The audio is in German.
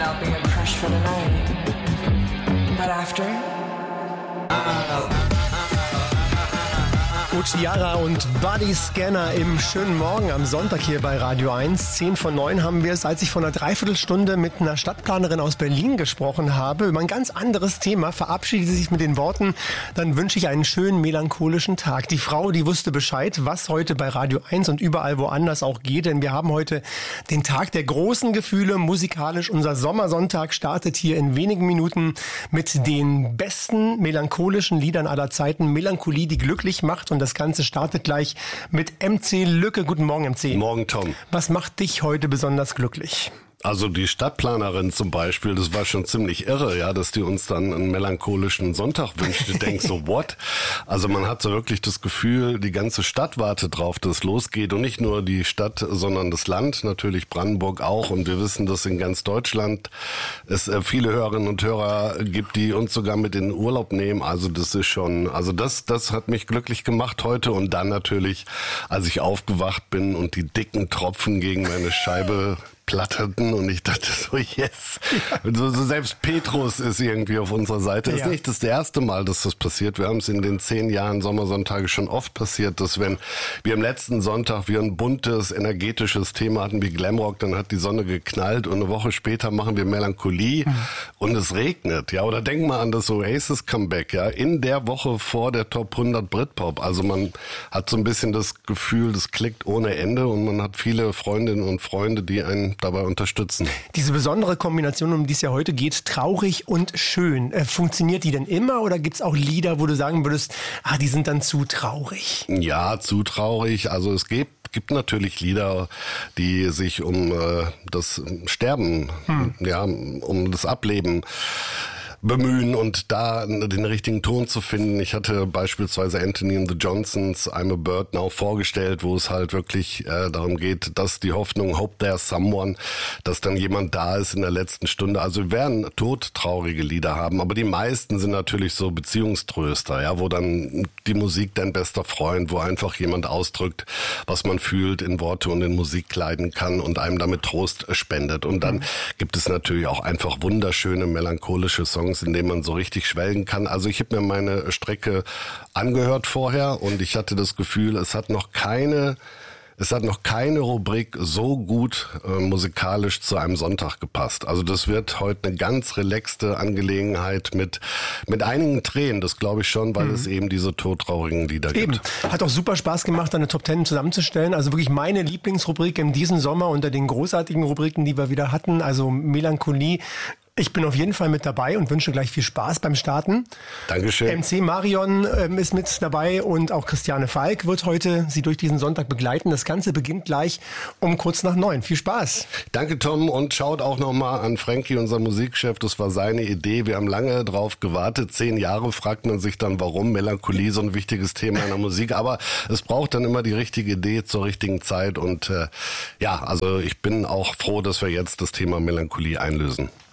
about being crushed for the night. But after... Ciara und Body Scanner im schönen Morgen am Sonntag hier bei Radio 1. 10:09 haben wir es, als ich vor einer Dreiviertelstunde mit einer Stadtplanerin aus Berlin gesprochen habe, über ein ganz anderes Thema, verabschiede sich mit den Worten, dann wünsche ich einen schönen melancholischen Tag. Die Frau, die wusste Bescheid, was heute bei Radio 1 und überall woanders auch geht, denn wir haben heute den Tag der großen Gefühle musikalisch. Unser Sommersonntag startet hier in wenigen Minuten mit den besten melancholischen Liedern aller Zeiten. Melancholie, die glücklich macht, und das Ganze startet gleich mit MC Lücke. Guten Morgen, MC. Morgen, Tom. Was macht dich heute besonders glücklich? Also die Stadtplanerin zum Beispiel, das war schon ziemlich irre, ja, dass die uns dann einen melancholischen Sonntag wünscht. Ich denk so, what? Also man hat so wirklich das Gefühl, die ganze Stadt wartet drauf, dass es losgeht. Und nicht nur die Stadt, sondern das Land, natürlich Brandenburg auch. Und wir wissen, dass in ganz Deutschland es viele Hörerinnen und Hörer gibt, die uns sogar mit in den Urlaub nehmen. Also das ist schon, also das hat mich glücklich gemacht heute. Und dann natürlich, als ich aufgewacht bin und die dicken Tropfen gegen meine Scheibe platterten und ich dachte so, yes. Ja. So selbst Petrus ist irgendwie auf unserer Seite. Das ist nicht das erste Mal, dass das passiert. Wir haben es in den 10 Jahren Sommersonntage schon oft passiert, dass wenn wir am letzten Sonntag wie ein buntes, energetisches Thema hatten wie Glamrock, dann hat die Sonne geknallt und eine Woche später machen wir Melancholie und es regnet. Ja, oder denk mal an das Oasis Comeback, ja, in der Woche vor der Top 100 Britpop. Also man hat so ein bisschen das Gefühl, das klickt ohne Ende und man hat viele Freundinnen und Freunde, die einen dabei unterstützen. Diese besondere Kombination, um die es ja heute geht, traurig und schön, funktioniert die denn immer oder gibt es auch Lieder, wo du sagen würdest, die sind dann zu traurig? Ja, zu traurig. Also es gibt natürlich Lieder, die sich um das Sterben, ja, um das Ableben bemühen und da den richtigen Ton zu finden. Ich hatte beispielsweise Anthony and the Johnsons I'm a Bird Now vorgestellt, wo es halt wirklich darum geht, dass die Hoffnung, hope there's someone, dass dann jemand da ist in der letzten Stunde. Also wir werden todtraurige Lieder haben, aber die meisten sind natürlich so Beziehungströster, ja, wo dann die Musik dein bester Freund, wo einfach jemand ausdrückt, was man fühlt, in Worte und in Musik kleiden kann und einem damit Trost spendet. Und dann gibt es natürlich auch einfach wunderschöne melancholische Songs, in denen man so richtig schwelgen kann. Also ich habe mir meine Strecke angehört vorher und ich hatte das Gefühl, es hat noch keine Rubrik so gut musikalisch zu einem Sonntag gepasst. Also das wird heute eine ganz relaxte Angelegenheit mit einigen Tränen, das glaube ich schon, weil es eben diese todtraurigen Lieder gibt. Hat auch super Spaß gemacht, eine Top 10 zusammenzustellen. Also wirklich meine Lieblingsrubrik in diesem Sommer unter den großartigen Rubriken, die wir wieder hatten. Also Melancholie. Ich bin auf jeden Fall mit dabei und wünsche gleich viel Spaß beim Starten. Dankeschön. MC Marion ist mit dabei und auch Christiane Falk wird heute Sie durch diesen Sonntag begleiten. Das Ganze beginnt gleich um kurz nach 9. Viel Spaß. Danke, Tom, und schaut auch nochmal an Frankie, unser Musikchef. Das war seine Idee. Wir haben lange drauf gewartet. 10 Jahre fragt man sich dann, warum Melancholie so ein wichtiges Thema in der Musik. Aber es braucht dann immer die richtige Idee zur richtigen Zeit. Und also ich bin auch froh, dass wir jetzt das Thema Melancholie einlösen.